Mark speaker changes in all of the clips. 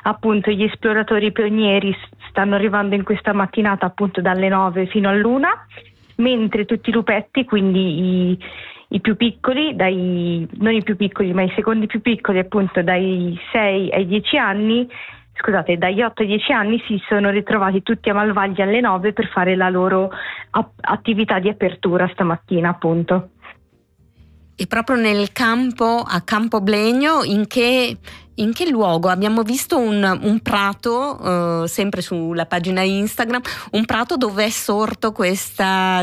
Speaker 1: appunto gli esploratori pionieri stanno arrivando in questa mattinata appunto dalle 9 fino all'1, mentre tutti i lupetti, quindi i più piccoli, non i più piccoli ma i secondi più piccoli, appunto dagli 8 ai 10 anni si sono ritrovati tutti a Malvaglia alle 9 per fare la loro attività di apertura stamattina, appunto.
Speaker 2: E proprio nel campo, a Campoblegno, in che luogo? Abbiamo visto un prato, sempre sulla pagina Instagram, un prato dove è sorta questa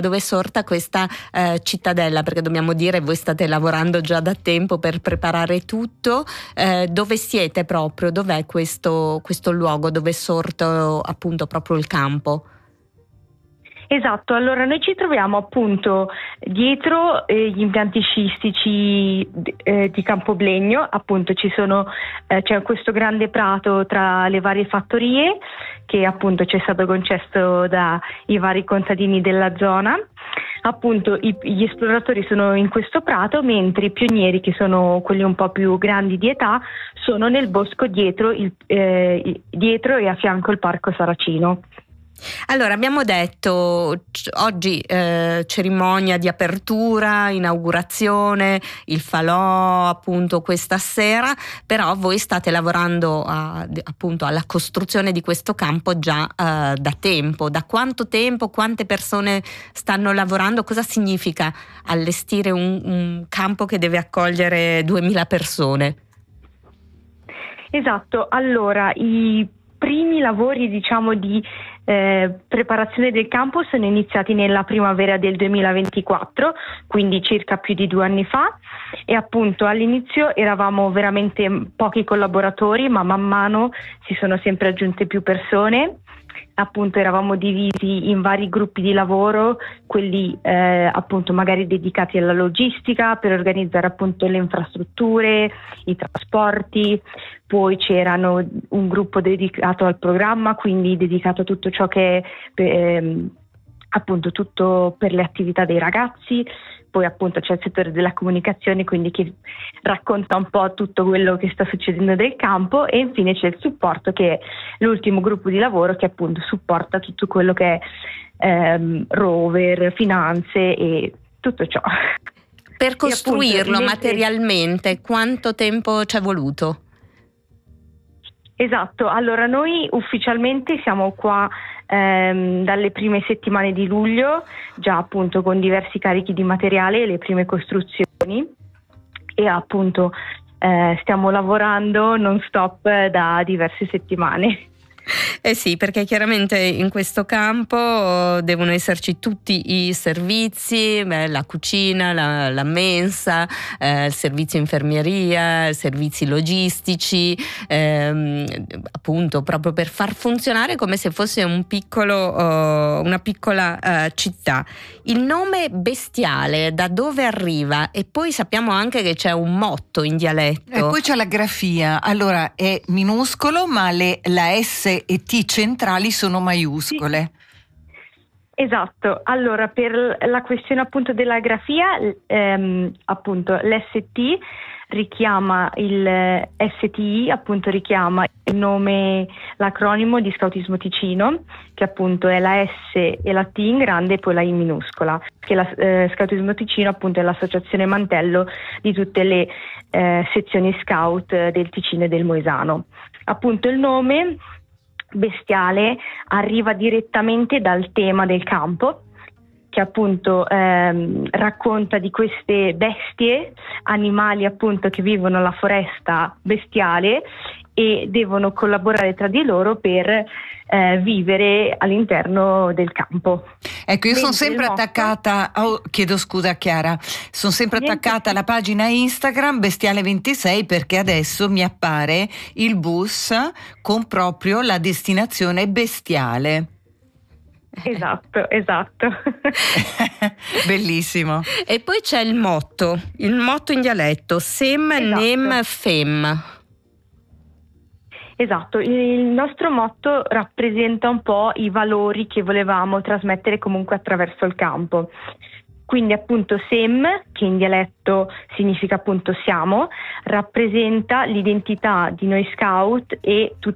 Speaker 2: cittadella, perché dobbiamo dire, voi state lavorando già da tempo per preparare tutto. Dove siete proprio? Dov'è questo luogo dove è sorto appunto proprio il campo?
Speaker 1: Esatto, allora noi ci troviamo appunto dietro gli impianti sciistici di Campoblegno, appunto c'è questo grande prato tra le varie fattorie che appunto ci è stato concesso dai vari contadini della zona. Appunto gli esploratori sono in questo prato, mentre i pionieri, che sono quelli un po' più grandi di età, sono nel bosco dietro e a fianco il Parco Saracino.
Speaker 2: Allora, abbiamo detto oggi cerimonia di apertura, inaugurazione, il falò appunto questa sera, però voi state lavorando appunto alla costruzione di questo campo già da tempo. Da quanto tempo? Quante persone stanno lavorando? Cosa significa allestire un campo che deve accogliere 2000 persone?
Speaker 1: Esatto, allora i primi lavori di preparazione del campo sono iniziati nella primavera del 2024, quindi circa più di 2 anni fa, e appunto all'inizio eravamo veramente pochi collaboratori, ma man mano si sono sempre aggiunte più persone. Appunto eravamo divisi in vari gruppi di lavoro, quelli appunto magari dedicati alla logistica per organizzare appunto le infrastrutture, i trasporti, poi c'erano un gruppo dedicato al programma, quindi dedicato a tutto ciò che è appunto tutto per le attività dei ragazzi. Poi appunto c'è il settore della comunicazione, quindi che racconta un po' tutto quello che sta succedendo nel campo, e infine c'è il supporto, che è l'ultimo gruppo di lavoro che appunto supporta tutto quello che è rover, finanze e tutto ciò.
Speaker 2: Per costruirlo materialmente quanto tempo ci è voluto?
Speaker 1: Esatto, allora noi ufficialmente siamo qua dalle prime settimane di luglio, già appunto con diversi carichi di materiale e le prime costruzioni, e appunto stiamo lavorando non stop da diverse settimane.
Speaker 2: Eh sì, perché chiaramente in questo campo devono esserci tutti i servizi, la cucina, la mensa, il servizio infermieria, servizi logistici, appunto proprio per far funzionare come se fosse una piccola città. Il nome Bestiale da dove arriva? E poi sappiamo anche che c'è un motto in dialetto.
Speaker 3: E poi c'è la grafia, allora è minuscolo ma la S e T centrali sono maiuscole.
Speaker 1: Sì. Esatto, allora per la questione appunto della grafia, appunto l'ST richiama il STI, appunto richiama il nome, l'acronimo di Scautismo Ticino, che appunto è la S e la T in grande e poi la I minuscola, che Scautismo Ticino appunto è l'associazione mantello di tutte le sezioni scout del Ticino e del Moesano. Appunto il nome Bestiale arriva direttamente dal tema del campo, che appunto racconta di queste bestie, animali appunto che vivono la foresta bestiale e devono collaborare tra di loro per vivere all'interno del campo.
Speaker 3: Ecco, io sono sempre attaccata, chiedo scusa Chiara, sono sempre attaccata alla pagina Instagram Bestiale 26, perché adesso mi appare il bus con proprio la destinazione Bestiale.
Speaker 1: Esatto.
Speaker 3: Bellissimo.
Speaker 2: E poi c'è il motto in dialetto, Sem,
Speaker 1: esatto.
Speaker 2: Nem, Fem.
Speaker 1: Esatto, il nostro motto rappresenta un po' i valori che volevamo trasmettere comunque attraverso il campo. Quindi appunto Sem, che in dialetto significa appunto siamo, rappresenta l'identità di noi scout e tutti